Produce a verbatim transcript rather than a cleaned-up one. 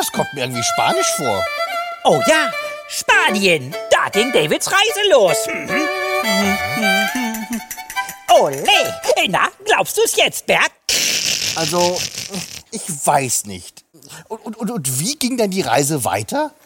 das kommt mir irgendwie spanisch vor. Oh ja, Spanien. Da ging Davids Reise los. Ole. Na, glaubst du es jetzt, Bert? Also, ich weiß nicht. Und, und, und wie ging dann die Reise weiter?